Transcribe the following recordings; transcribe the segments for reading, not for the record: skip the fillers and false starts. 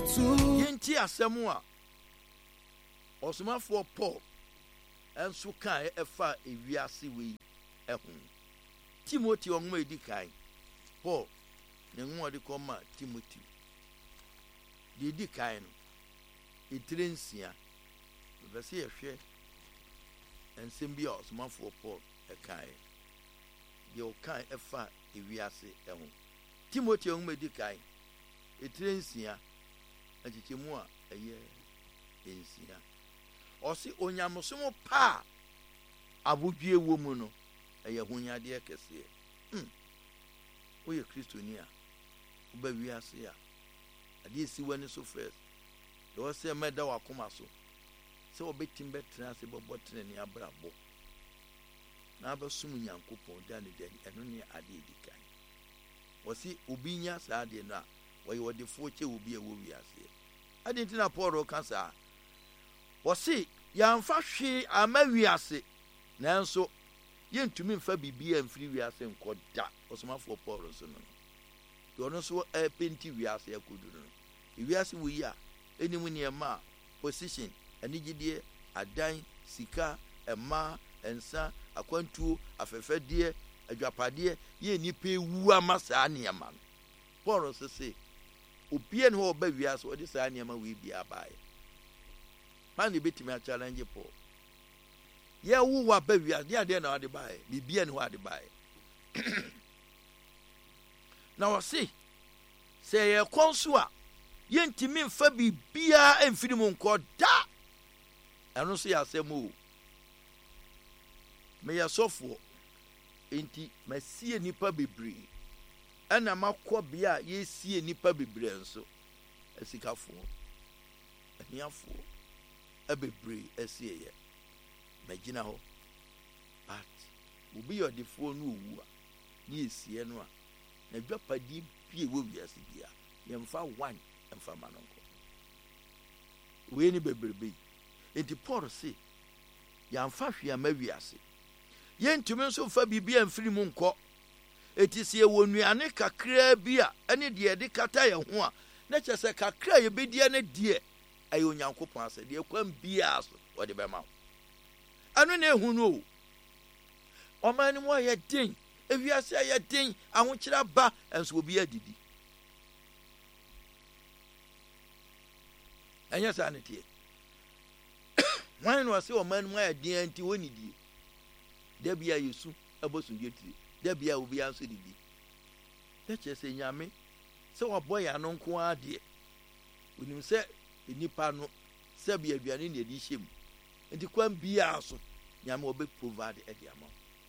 Yenti asɛm a ɔsomafo Paul enso kan efa ewiase wei ehun. Timothy onwoma edi kan. Paul ne nwoma de kɔma Timothy. De edi kan no. Etrensia. Bɛsɛ yɛhwɛ ensɛm bi a ɔsomafo Paul ɛkae. De ɔkan efa ewiase ehun. Timothy onwoma edi kan. Etrensia. Achichemu a ɛyɛ ensia. Ɔsi onyamosom pa abudwie wɔ mu no ɛyɛ hunyade kɛseɛ. Oyɛ Kristoni a woba wiase a ade esi wani so first. The ɔsɛ mɛda wakoma so. Sɛ obetim bɛtena se bɔbɔ tena ne abrabɔ. Na abɛsum Nyankopɔn da ne dani ɛno ne ade edi kan. Ɔsi obi nya saa ade no a wɔyɛ wɔdefo kyɛ obi a wɔ wiase. Ade ntina Paul ka saa. Wɔsi yɛmfa hwe ama wiase nanso yɛntumi mfa bibia mfiri wiase nkɔda. Ɔsomafo Paul nso no. Ɔno nso penti wiase akodu no. Wiase wo yi a enim nneɛma position anigidie adan sika ɛma ensa akwantuo afɛfɛdeɛ adwapadeɛ yɛ nipa ewu ama saa nneɛma no. Paul nso se obie ne ho ba wiase ɔde saa nneɛma we bia baaye. Man de betimi a challenge Paul. Ye wo wa ba wiase de ade na ade baaye bibia ne ho ade baaye. Na wɔse sɛ yɛ kɔnso a yɛntimi mfa bibia emfiri mu nkɔ da. Ɛno so yɛ asɛm o. Me yɛ sɔfo enti masie nipa bebree. Ɛna makɔ bia yɛsie nipa bebree nso. Asikafo. Ahiafo. Bebree asie yɛ. Magina hɔ. But obi yɛ ɔdefo no owu a ne esie no a na dwapadi bie wɔ wiase bia yɛmfa one ɛmfa ma no nkɔ. Wei ne bebrebe. Enti Paul se yɛmfa hwe ama wiase. Yɛntumi nso mfa bibia mfiri mu nkɔ. Eti se wɔ nuane kakra bi a ɛne deɛ de kata yɛ ho a na kyɛ sɛ kakra yɛbɛdi ne deɛ ayɛ Onyankopɔn asɛ deɛ kwan bia so wɔde bɛma wo. Ano na ehu no. Ɔman no mu ayɛ den, ewiase ayɛ den, ahokyera ba enso obi adidi. Ɛnyɛ saa ne tie. Wan no ase ɔman no mu ayɛ den anti wɔnidie. Da bia Yesu abosu yetire. Da bia obi anso didi. Na kyɛ sɛ Nyame sɛ wɔbɔ ya no nko ade. Onim sɛ nipa no sɛ bia aduane ne edi hyem. Enti kwan bia so Nyame obe provide edi ama.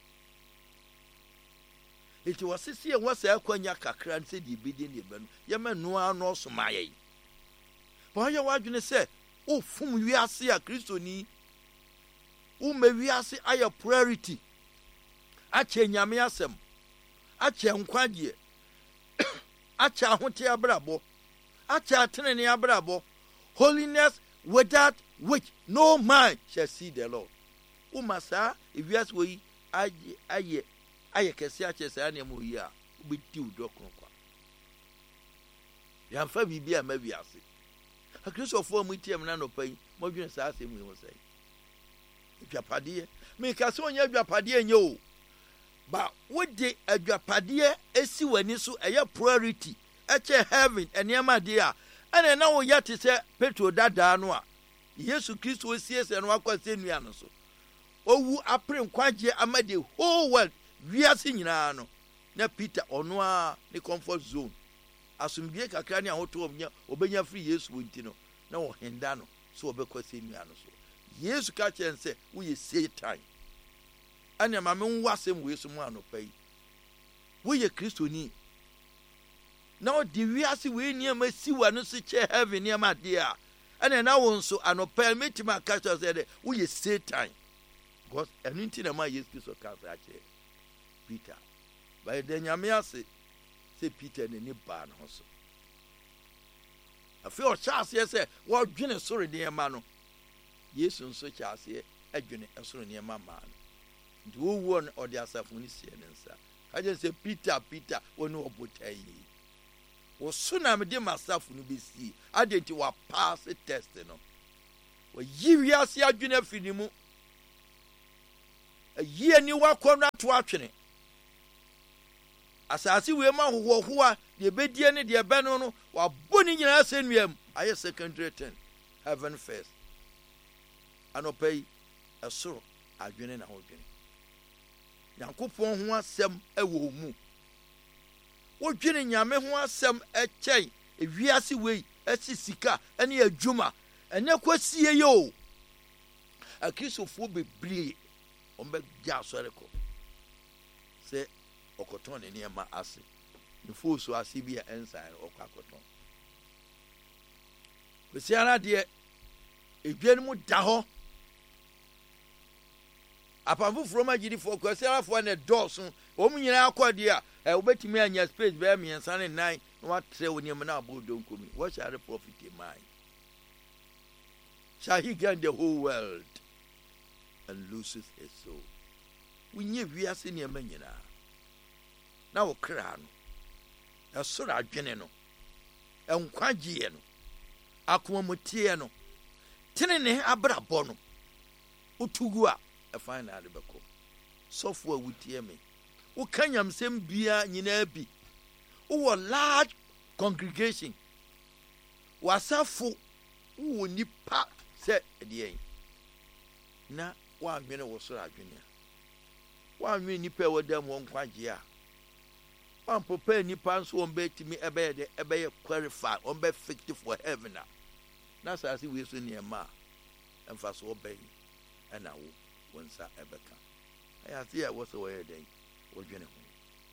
Enti wɔsisi wɔ sɛ akwanya kakra nse di bedi ne ba no. Yɛma noa no somayɛ. Ba yɛ wadwene sɛ ofum wiase a Kristoni wo ma wiase ayɛ priority. Akyɛ Nyame asɛm. Akyɛ nkwagye. Akyɛ ahote abrabɔ. Akyɛ atenene abrabɔ. Holiness without which no man shall see the Lord. Umasa ewiase wo yi aye kese akyɛ saa ne mo yi a obedi udokron kwa. Yamfa bibia ma wiase. Akristofo mu tiam na no pai mo dwene saa asɛm yi ho sɛ. Adwapade me ka sɛ onya adwapade nye o. Ba wode adwapade esi wani so ɛyɛ priority ɛkyɛ heaven ɛnema de a ɛna na wo yɛ te sɛ Petro dada no a Yesu Kristo osiesie no akwase nua no so. Owu apre nkwagye ama the whole world wiase nyinaa no. Na Peter ono a ne comfort zone. Asomdwe kakra ne ahoto obenya free Yesu wonti no. Na wo henda no so obekwase nua no so. Yesu ka kyerɛ sɛ wo yɛ Satan. Ana ma me nwasɛm we so mu anopai. Wo yɛ Kristoni. Na o di wiase we niam si wa no se che heaven niam ade a. Ana na wo nso anopai metima ka kyerɛ sɛ de wo yɛ Satan. Because ɛno nti na ma Yesu Kristo ka sɛ akyerɛ Peter. Ba de Nyame ase sɛ Peter ne ni ba no so. Afi o chance sɛ wo dwene soro de ma no. Yesu nso kyase adwene esoro ne ma ma no. Nti wo wo ɔde asafo ni sie ne nsa. Kaje sɛ Peter woni obotai. wo so na me de masafo no besi adenti wa pass test no wa yiwi ase adwene afini mu ayi ani wakɔ no ato atwene asase we ma hohoa de bedie ne de bɛno no wa boni nyina asenuam aye secondary 10 heaven first anopai ɛsoro adwene na hodwene Nyankopɔn ho asɛm ɛwɔ mu wodwene nyame ho asɛm ɛkyɛn ewiase wei ɛsi sika ɛne adwuma ɛne kwasie yo akristofoɔ bebree ɔmbɛ gya asɔre kɔ sɛ ɔkɔtɔn ne nneɛma ase ne fosu ase bi a ɛnsan ɔkɔ akɔtɔn besiara deɛ edwan mu da hɔ apamfoforo ma gidi fo kwasiarafoɔ ne dɔɔso wɔn nyinaa akɔ deɛ a wobɛtumi anya space bɛɛ mmiɛnsa ne nan na watrɛ wo nneɛma na abɔ donkomi what shall the profit a man shall he gain the whole world and loses his soul wonye wiase nneɛma nyinaa na wo kra no ɛsoro adwene no ɛnkwagyeɛ no akomamutie no tenene abrabɔ no utugu a ɛfan na ade bɛkɔ sɔfo a wutie me wo kanyamsɛm bia nyinaa bi wo large congregation wasafo wo nipa sɛ deɛ na wanwene wo soro adwene a wanwene nipa a wɔda mu nkwagye a wanpopa nipa nso wɔn bɛtumi ɛbɛyɛ qualify wɔn bɛ fit for heaven a na sase we so nneɛma a ɛmfa so wɔbɛn ɛna wo wonsa ɛbɛka ayase a wɔsɛ wɔyɛ dɛn wɔdwene ho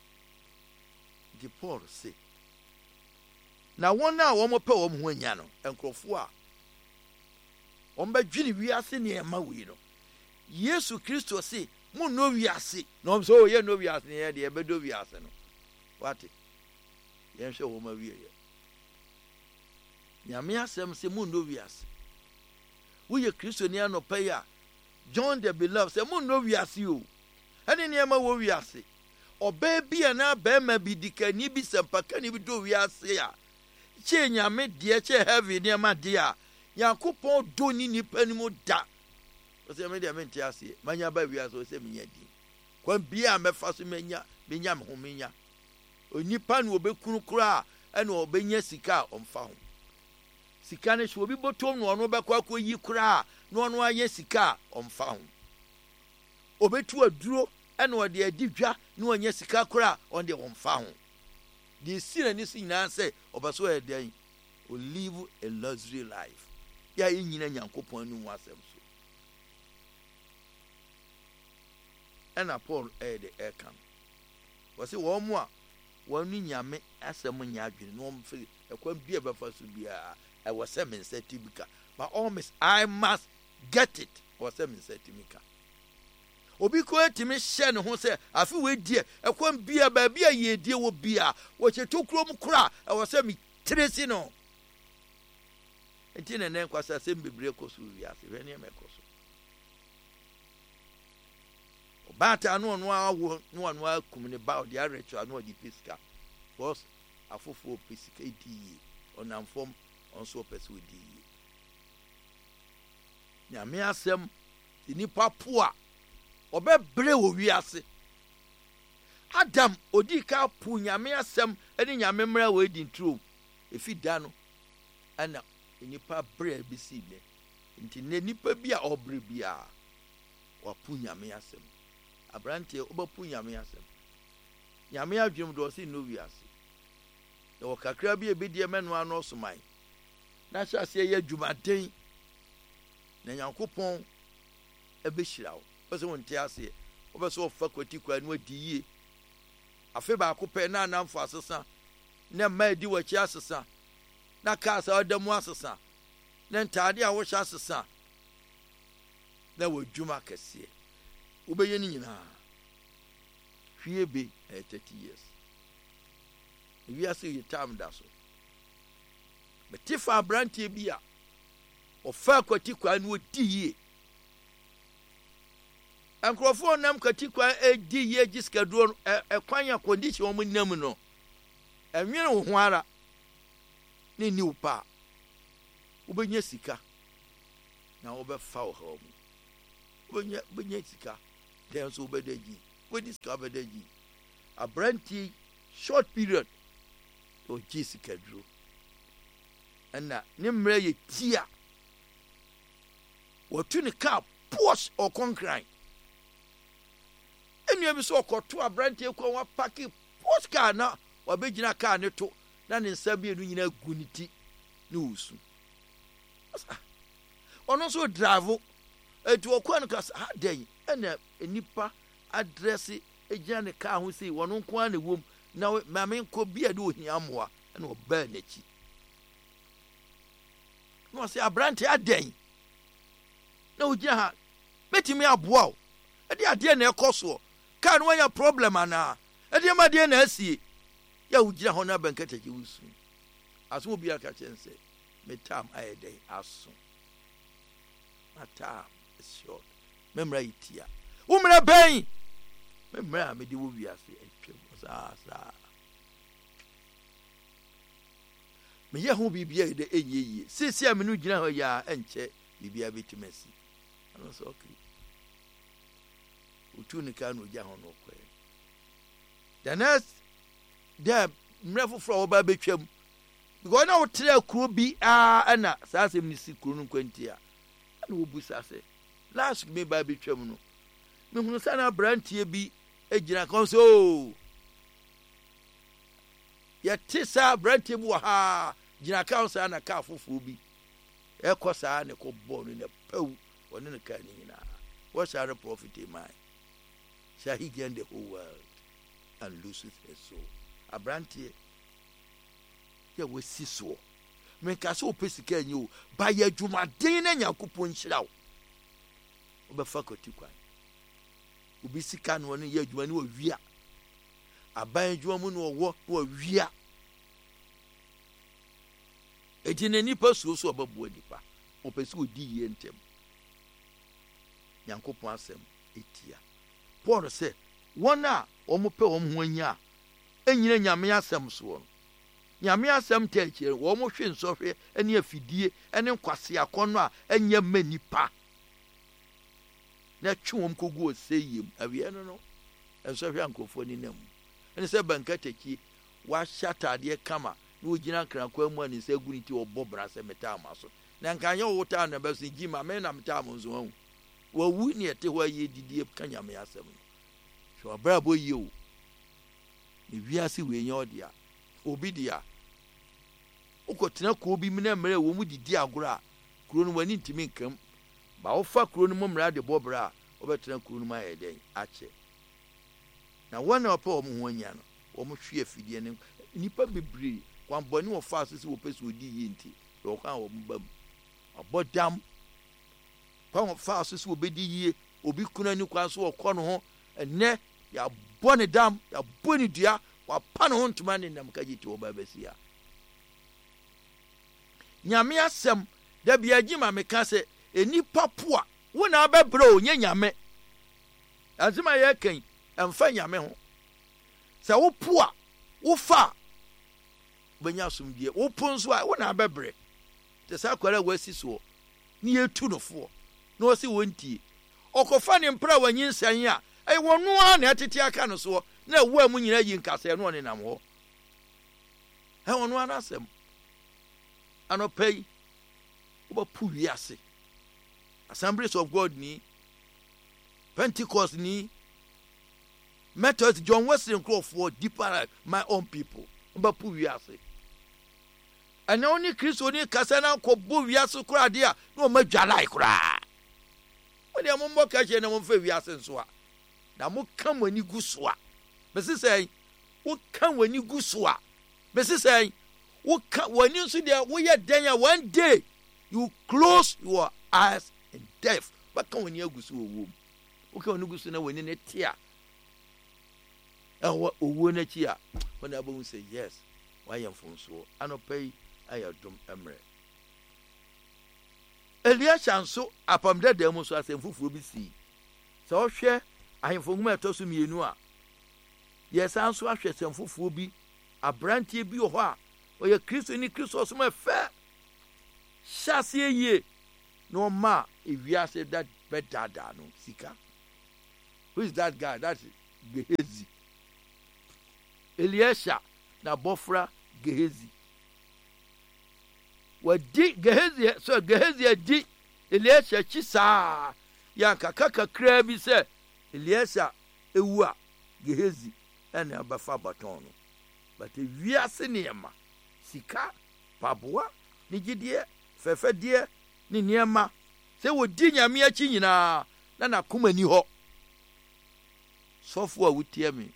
di Paul say na wɔn a wɔn pɛ wɔn ho anya no nkrɔfo a wɔn bɛdwene wiase nneɛma wei no Yesu Kristo say mo no wiase na wɔn sɛ ɔyɛ no wiase ne yɛ deɛ ɛbɛdo wiase no wate yɛn hwɛ wɔn ma wie yɛ nyame asɛm sɛ mo no wiase woyɛ Kristo ne anɔpa yi a John the Beloved say mo no wiase o ɛne nneɛma wɔ wiase ɔbaa bi a na bɛrima bi dikani bi sɛmpakani bi do wiase a kyɛ nyame deɛ kyɛ heaven nneɛma deɛ a Nyankopɔn do ni nipa no mu da ɔsɛ me deɛ mente aseɛ manya ba wiase ɔsɛ menya din kwan bia a mɛfa so menya me ho menya onipa no obɛkunu koraa ɛna ɔbɛnya sika a ɔmfa ho sika no hwɛ obi bɔtɔm no ɔno bɛkɔ akɔyi koraa na ɔno ayɛ sika a ɔmfa ho obɛtu aduro ɛna ɔde adi dwa na ɔnyɛ sika koraa ɔde ɔmfa ho de sira ne si nyinaa sɛ ɔbɛso yɛ dɛn o live a luxury life ya nyina Nyankopɔn no mu asɛm so ɛna Paul de ɛka wɔse wɔn mu a wɔn ni nyame asɛm nya adwene no wɔn fɛ ɛkwan bi a bɛfa so biara ɛwɔ sɛ me nsa ti bi ka but almost I must get it wɔ sɛ me nsa ti mi ka obi ko etimi hyɛ ne ho sɛ afi we die ɛkwan bi a baabi a yɛ die wɔ bia wɔkyɛ tokuro mu kora ɛwɔ sɛ me tresi no enti na nan kwasa sɛ bebree kɔ so wiase hwɛ ne me kɔ so obata no no awo no no akum ne ba ɔde arɛtwa no ɔde pesika because afofo pesika di ɔnamfom ɔnso pɛsɛ odi nyame asɛm nipa po a ɔbɛbrɛ wɔ wiase Adam odi ka po nyame asɛm ɛne nyame mmara wɔ edi nturo efi da no ɛna nipa brɛ bi si ne nti ne nipa bi a ɔbrɛ bi a wapo nyame asɛm abrante ɔbɛpo nyame asɛm nyame adwem do ɔsi no wiase na wɔkakra bi ebedie mɛno ano soman na hyɛ ase yɛ dwumaden na Nyankopɔn ɛbɛhyira wo pɛsɛ wɔn te ase wɔbɛsɛ ɔfa kwati kwa no adi yie afe baako pɛ na anamfo asesa na mma edi wɔkyi asesa na kaasa ɔda mu asesa na ntaade a wɔhyɛ asesa na wɔdwuma kɛseɛ wobɛyɛ ne nyinaa hwie be 30 years wiase yɛ tam da so betifa abrantie bi a ɔfa kwati kwa no odi yie nkrɔfoɔ nam kwati kwa edi yie giskaduro ɛkwan ya condition wɔn nam no ɛnwene wo ho ara ne ni upa wobenya sika na wobefa wo ha mu wobenya sika den so wobedaji wodi sika wobedaji abranti short period o ji sika duro ana ne mmerɛ yɛ tia wɔtu ne car Porsche or Concrete enua bi so ɔkɔto abranti ekɔ wa parking Porsche car na wabegyina car ne to na ne nsa bi enu nyina gu ne ti ne usu ɔno so drive etu ɔkɔ no kasa ha den ɛna enipa address egyina ne car ho sei wɔno nko a na wom na maame nko bi a de ohia moa ɛna ɔbaa n'akyi no say abranti aden na ogyina ha betimi aboa o ɛde ade na ɛkɔ car no wanya problem ana ɛde ma de na asie ya ogyina ho na bankataki wusu aso obi aka chense me time ayede aso ata short memra itia umra ben memra me de wo wiase atwem sa me ye ho bibia de enyeye sisi a me no gyina ho ya enche bibia betimasi ano so okay utu ne ka no gya ho no kwe the next there mrefo fro oba betwam because na wotre akuro bi ana saasem ni sikuro no kwanti a na wobusa se last me ba betwam no me hunu sana brantie bi egyina kon so ya tisa brantie bu ha gyina kan sa na ka fofo bi ekosa ne ko bo no ne pew woni ne ka ni na what shall the profit in mind shall he gain the whole world and loses his soul abrantie ya wasi so me ka so pesika nyi o ba ya dwumaden na Nyankopon hyira wo obefa koti kwan obi sika no ya dwuma ni wo wia aban dwuma mu no wo wia ejine nipa so obabu nipa opesi odi ye ntem Nyankopon asem etia Paul say wona omope ho anya enyina nyame asem so nyame asem tachi wo mo hwe nsohwe ene afidie ene nkwase akono a enya manipa na twom kogu oseyim awie no nsohwe ankofo ni nam ene se bankataki wa shatade kama na ogina krankwa mu ani se guniti obo brase metama so na nkanye wo ta na basi gima me na metama nzo hu wo wu ni ete ho ye didie kanyame asem no so abrabo ye o ni wiase we nya odia obi dia ukotena ko obi mena mere wo mu didi agora kuro no wani ntimi nkam ba wo fa kuro no mu mra de bobra obetena kuro no ma yeden ache na wona opa wo mu ho anya no wo mu hwe afidie ne nipa bebre kwan boni wo fa asisi wo pese odi yi nti wo kan wo mbam abodam kwan fa asisi wo bedi yi obi kuna ni kwan so wo kono ho ene ya bone dam ya boni dua wa pa no ho ntuma ne nam kagiti wo ba besia nyame asem da bia gima meka se enipa poa wona abebre onye nyame azima ye kan emfa nyame ho se wo poa wo fa benya sumdie wo ponso a wona abebre te sa kwara wasi so ni etu no fo na o si wontie okofa ne mpra wanyin san a ai wonu a na etete aka no so na ewu mu nyina yi nkase no ne nam ho he wonu anasem anopei oba pu wiase Assemblies of God ni Pentecost ni Methodist John Wesley for deeper my own people oba pu wiase ana oni Kristo ni kasa na ko bu wiase kura de a na ma dwalai kura wode mo mboka je na mo fa wiase nso a na mo kan wani guso a bese sei wo kan wani guso a bese sei when you see there, one day you close your eyes and deaf. But come when you go to a womb. Okay, when you go to when in a tear. And what when a tear? When I will say yes, why am from so? I don't pay. I have done Emre. Elia Chanso, upon that demo, so I say, Fufu be see. So share, I am from where to me, you know. Yes, I answer some Fufu be a brandy be or what. oye Kristo ni Kristo so me fe shase ye no ma ewiase that better no sika. Who is that guy? That's Gehazi. Eliasha na bofra Gehazi. Wadi Gehazi, so Gehazi di Eliasha chisa ya kakaka kra bi se Eliasha ewu a Gehazi ena abafa baton no. But wiase niema sika paboa ni gidie fefedie ni niema se wodi nyame achi nyina na koma ni ho. Sofu a wutie me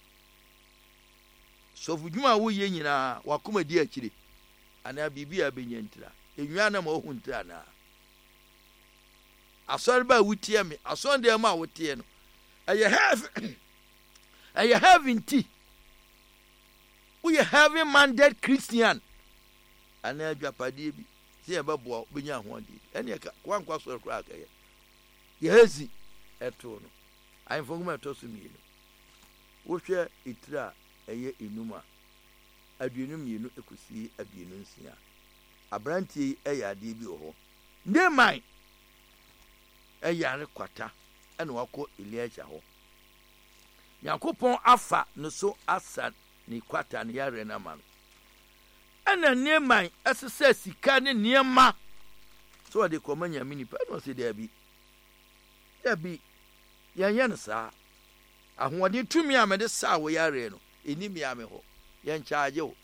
sofu dwuma wo ye nyina wakoma di akire ana bibia benyantira enwa na ma ohuntra na asori ba wutie me asonde ma wotie no aye have inti we have mandate Christian ana adwapade bi se e babo benya ho ade ene ka kwankwa so kra aka ye Gehazi eto no ayfonguma to so mi no wohwe itira eye enuma aduenum yenu ekusi aduenum nsia abrantie eye ade bi ho Neman eyare kwata ene wako Eliasha ho Yakopon afa no so asa ni kwata ne yare na ma ene Neman asese sika ne niema so de komanya mini pa no se da bi yan sa ahwode tumi amede sa wo yare no enimi ame ho yan charge wo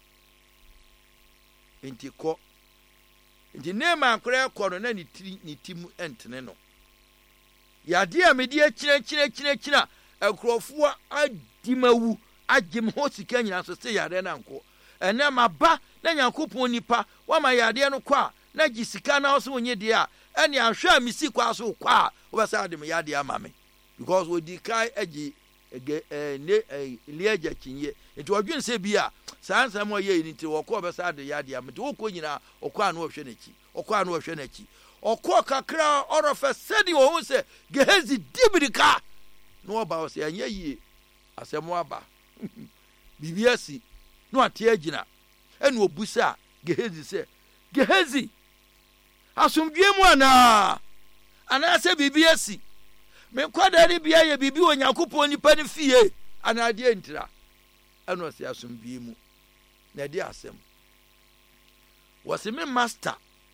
enti ko enti Neman kora ko no na ni timu entene no yade amedi akira akrofo adimawu agim ho sika nyina so se yare na nko ene maba na Yakopon nipa wa ma yade no kwa na gisika na so onye de a ene ahwe amisi kwa so kwa wo besa adem yade amame because we dikai agi Eliaja kinye enti odwen se bia sansa mo ye ni ti woko besa ade yade amete woko nyina okwa na ohwe nachi okwa kakra orofa sedi wo hu se Gehazi dibirika no oba wo se anya yie asemo aba bibiasi no ate agina ene obusa Gehazi se Gehazi asomdwe mu ana se bibiasi me kwada ni bia ye bibi wo Yakopon nipa ne fie ana ade ntira ene o se asomdwe mu na de asem wo se me master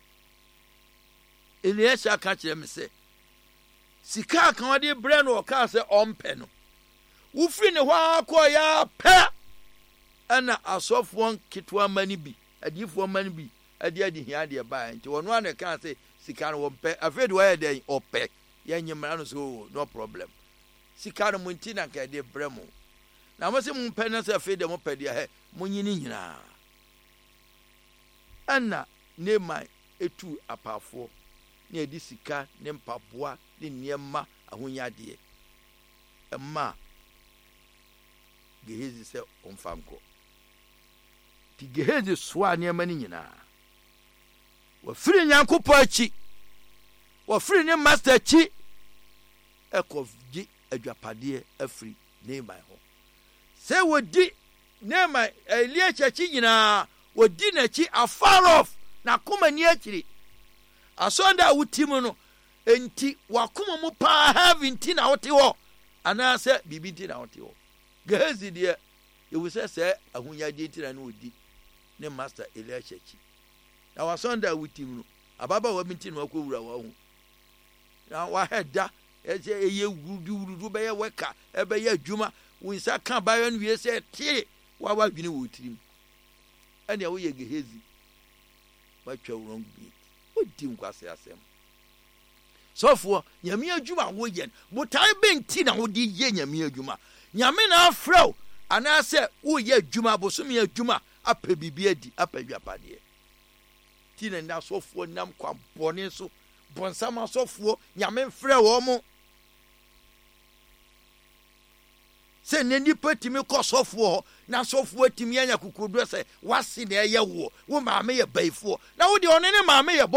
Eliasha ka kire me se sika kan ode bre no ka se ompe no wo firi ne ho akọ ya pe ana asofo kitwa mani bi adifo mani bi ade hia de ba nti wono ana ka se sika no ompe afedi wa ye den ope ya nyimra no so no problem sika no munti na ka de bre mo na mo se mo pe na se afedi mo pe de he mo nyini nyina ana Neman etu apafo ne edi sika ne mpaboa ne niema ahonyade emma Gehazi se omfanko ti Gehazi soa niema ni nyina wa firi Yakopon achi wa firi ne master achi ekofji adwapade afiri Neman ho se wodi Neman Eliasha achi nyina wodi na achi afar off na koma ni akiri asonda wutimu no enti wakoma mu pa have inti na wote ho ana se bibi inti na wote ho Gehazi de ewuse se ahunyade inti na no odi ne master Eliasha chi na wasonda wutimu no ababa wa binti no akowura wa hu na wa heda eye wudu be ye weka ebe ye adwuma wonsa kan bayo no wie se tie wa dwene wo tirim ene wo ye Gehazi wa twa wrong beat odi nkwase asem sofo nyame adwuma wo yen botai benti na wo di ye nyame adwuma nyame na afrɛw ana se wo ye adwuma bosomi adwuma apɛ bibia di apɛ dwapade ti na nda sofo nam kwa bone so bonsama sofo nyame frɛ wo mo se ne nipa timi kɔ sofo na sofo timi anya kukudo se wase na ye wo maame ye baifo na wo de one ne maame ye